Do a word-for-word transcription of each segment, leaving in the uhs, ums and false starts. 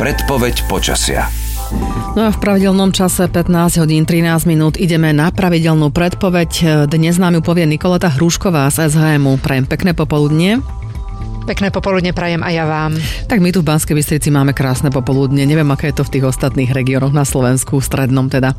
Predpoveď počasia. No a v pravidelnom čase pätnásť hodín trinásť minút ideme na pravidelnú predpoveď. Dnes nám ju povie Nikoleta Hrušková z es háemu. Prajem pekné popoludnie. Pekné popoludne prajem aj ja vám. Tak my tu v Banskej Bystrici máme krásne popoludne. Neviem, aké je to v tých ostatných regiónoch na Slovensku, strednom teda.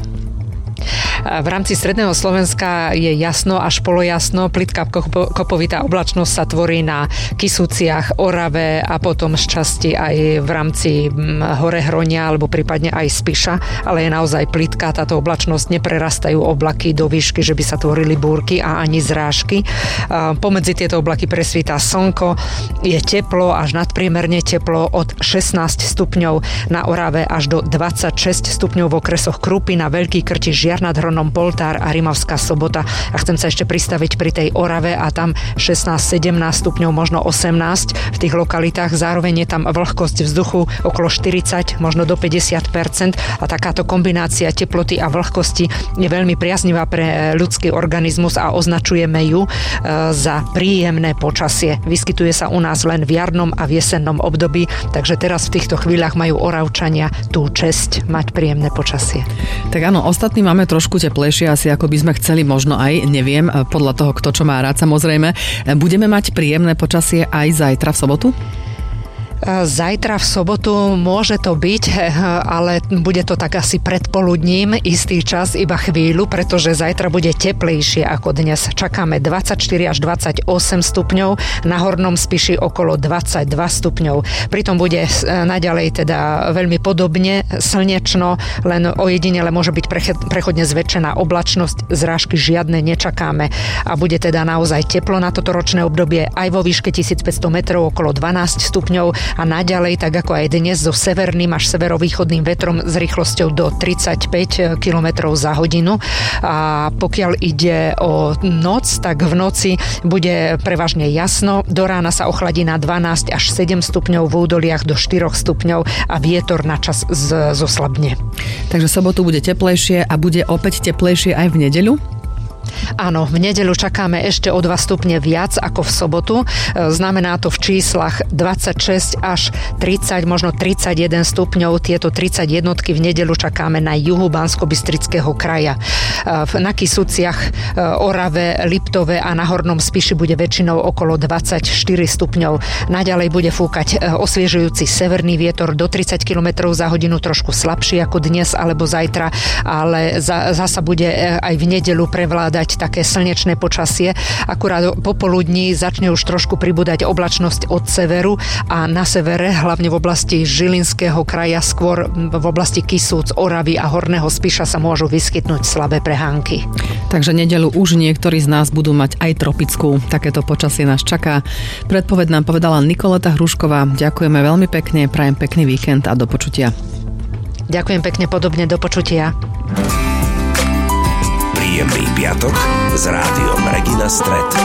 V rámci stredného Slovenska je jasno až polojasno. Plitká kopovitá oblačnosť sa tvorí na Kisúciach, Orave a potom z časti aj v rámci Horehronia alebo prípadne aj Spiša, ale je naozaj plitká táto oblačnosť. Neprerastajú oblaky do výšky, že by sa tvorili búrky a ani zrážky. Pomedzi tieto oblaky presvíta slnko. Je teplo, až nadpriemerne teplo, od šestnásť stupňov na Orave až do dvadsaťšesť stupňov v okresoch Krupina, Veľký Krtiš, Žiar nad Hronom, Poltár a Rimavská Sobota. A chcem sa ešte pristaviť pri tej Orave a tam šestnásť sedemnásť stupňov, možno osemnásť v tých lokalitách. Zároveň je tam vlhkosť vzduchu okolo štyridsať, možno do päťdesiat percent a takáto kombinácia teploty a vlhkosti je veľmi priaznivá pre ľudský organizmus a označujeme ju za príjemné počasie. Vyskytuje sa u nás len v jarnom a v jesennom období, takže teraz v týchto chvíľach majú Oravčania tú česť mať príjemné počasie. Tak áno, ostatní máme trošku teplejšie asi ako by sme chceli, možno aj, neviem, podľa toho, kto čo má rád, samozrejme. Budeme mať príjemné počasie aj zajtra v sobotu? Zajtra v sobotu môže to byť, ale bude to tak asi predpoludním, istý čas, iba chvíľu, pretože zajtra bude teplejšie ako dnes. Čakáme dvadsaťštyri až dvadsaťosem stupňov, na Hornom Spiši okolo dvadsaťdva stupňov. Pritom bude naďalej teda veľmi podobne slnečno, len ojedinele môže byť prechodne zväčšená oblačnosť, zrážky žiadne nečakáme a bude teda naozaj teplo na toto ročné obdobie aj vo výške tisícpäťsto metrov okolo dvanásť stupňov a naďalej, tak ako aj dnes, so severným až severovýchodným vetrom s rýchlosťou do tridsaťpäť kilometrov za hodinu. A pokiaľ ide o noc, tak v noci bude prevažne jasno. Do rána sa ochladí na dvanásť až sedem stupňov, v údoliach do štyri stupňov a vietor na čas zoslabne. Takže sobotu bude teplejšie a bude opäť teplejšie aj v nedeľu? Áno, v nedeľu čakáme ešte o dva stupne viac ako v sobotu. Znamená to v číslach dvadsaťšesť až tridsať, možno tridsaťjeden stupňov. Tieto tridsať jednotky v nedeľu čakáme na juhu Banskobystrického kraja. Na Kisúciach, Orave, Liptove a na Hornom Spiši bude väčšinou okolo dvadsaťštyri stupňov. Naďalej bude fúkať osviežujúci severný vietor do tridsať kilometrov za hodinu, trošku slabší ako dnes alebo zajtra, ale zasa bude aj v nedeľu prevládať také slnečné počasie. Akurát popoludní začne už trošku pribúdať oblačnosť od severu a na severe, hlavne v oblasti Žilinského kraja, skôr v oblasti Kisúc, Oravy a Horného Spiša sa môžu vyskytnúť slabé prehánky. Takže nedeľu už niektorí z nás budú mať aj tropickú. Takéto počasie nás čaká. Predpoveď nám povedala Nikoleta Hrušková. Ďakujeme veľmi pekne, prajem pekný víkend a do počutia. Ďakujem pekne, podobne, do počutia. Príjemný piatok s rádiom Regina Stret.